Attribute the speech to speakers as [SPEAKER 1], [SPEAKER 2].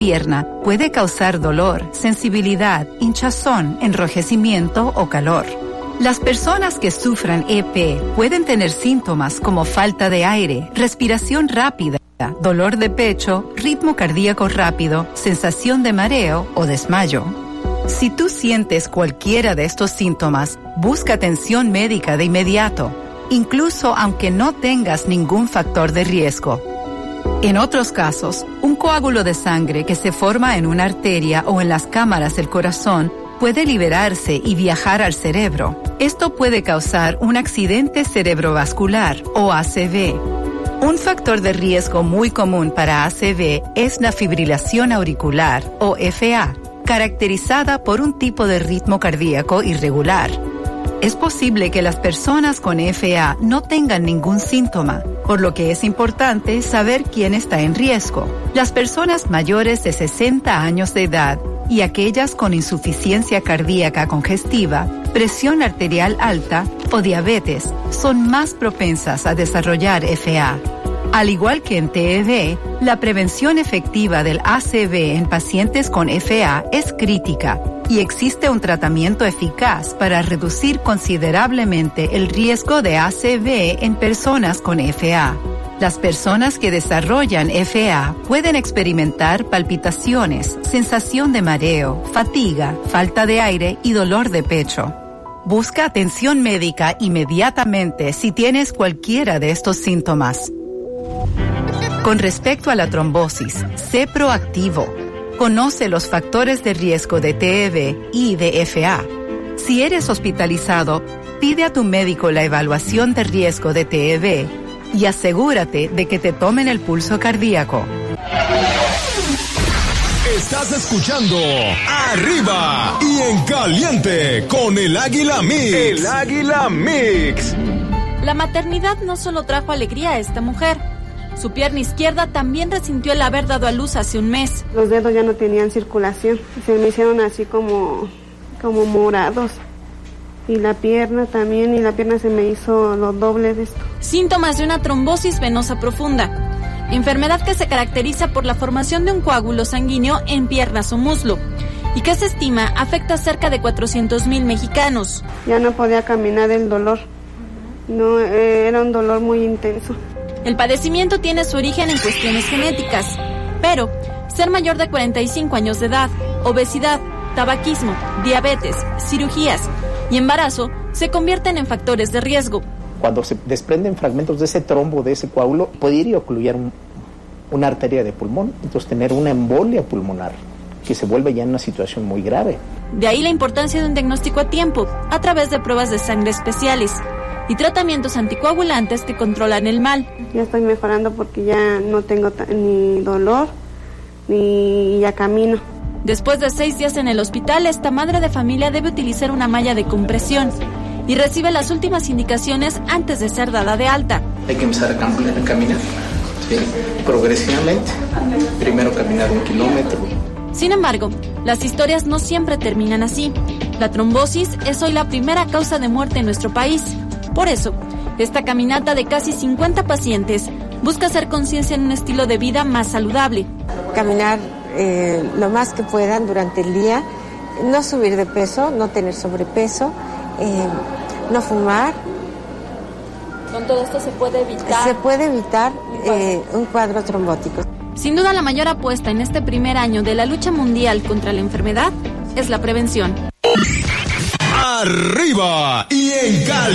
[SPEAKER 1] pierna puede causar dolor, sensibilidad, hinchazón, enrojecimiento o calor. Las personas que sufran EP pueden tener síntomas como falta de aire, respiración rápida, dolor de pecho, ritmo cardíaco rápido, sensación de mareo o desmayo. Si tú sientes cualquiera de estos síntomas, busca atención médica de inmediato, incluso aunque no tengas ningún factor de riesgo. En otros casos, un coágulo de sangre que se forma en una arteria o en las cámaras del corazón puede liberarse y viajar al cerebro. Esto puede causar un accidente cerebrovascular o ACV. Un factor de riesgo muy común para ACV es la fibrilación auricular o FA, caracterizada por un tipo de ritmo cardíaco irregular. Es posible que las personas con FA no tengan ningún síntoma, por lo que es importante saber quién está en riesgo. Las personas mayores de 60 años de edad y aquellas con insuficiencia cardíaca congestiva, presión arterial alta o diabetes son más propensas a desarrollar FA. Al igual que en TED, la prevención efectiva del ACV en pacientes con FA es crítica y existe un tratamiento eficaz para reducir considerablemente el riesgo de ACV en personas con FA. Las personas que desarrollan FA pueden experimentar palpitaciones, sensación de mareo, fatiga, falta de aire y dolor de pecho. Busca atención médica inmediatamente si tienes cualquiera de estos síntomas. Con respecto a la trombosis, sé proactivo. Conoce los factores de riesgo de TED y de FA. Si eres hospitalizado, pide a tu médico la evaluación de riesgo de TED y asegúrate de que te tomen el pulso cardíaco.
[SPEAKER 2] Estás escuchando Arriba y en Caliente con el Águila Mix. El Águila Mix.
[SPEAKER 3] La maternidad no solo trajo alegría a esta mujer. Su pierna izquierda también resintió el haber dado a luz hace un mes.
[SPEAKER 4] Los dedos ya no tenían circulación, se me hicieron así como morados. Y la pierna también, y la pierna se me hizo lo doble de esto.
[SPEAKER 3] Síntomas de una trombosis venosa profunda, enfermedad que se caracteriza por la formación de un coágulo sanguíneo en piernas o muslo, y que se estima afecta a cerca de 400,000 mexicanos.
[SPEAKER 4] Ya no podía caminar del dolor, no, era un dolor muy intenso.
[SPEAKER 3] El padecimiento tiene su origen en cuestiones genéticas, pero ser mayor de 45 años de edad, obesidad, tabaquismo, diabetes, cirugías y embarazo se convierten en factores de riesgo.
[SPEAKER 5] Cuando se desprenden fragmentos de ese trombo, de ese coágulo, puede ir y ocluir una arteria de pulmón, entonces tener una embolia pulmonar, que se vuelve ya en una situación muy grave.
[SPEAKER 3] De ahí la importancia de un diagnóstico a tiempo, a través de pruebas de sangre especiales y tratamientos anticoagulantes que controlan el mal.
[SPEAKER 4] Ya estoy mejorando porque ya no tengo ni dolor, ni ya camino.
[SPEAKER 3] Después de 6 días en el hospital, esta madre de familia debe utilizar una malla de compresión y recibe las últimas indicaciones antes de ser dada de alta.
[SPEAKER 5] Hay que empezar a caminar, ¿sí? Progresivamente. Primero caminar 1 kilómetro.
[SPEAKER 3] Sin embargo, las historias no siempre terminan así. La trombosis es hoy la primera causa de muerte en nuestro país. Por eso, esta caminata de casi 50 pacientes busca hacer conciencia en un estilo de vida más saludable.
[SPEAKER 6] Caminar lo más que puedan durante el día, no subir de peso, no tener sobrepeso, no fumar.
[SPEAKER 3] ¿Con todo esto se puede evitar?
[SPEAKER 6] Se puede evitar un cuadro trombótico.
[SPEAKER 3] Sin duda, la mayor apuesta en este primer año de la lucha mundial contra la enfermedad es la prevención.
[SPEAKER 2] Arriba y en Caliente.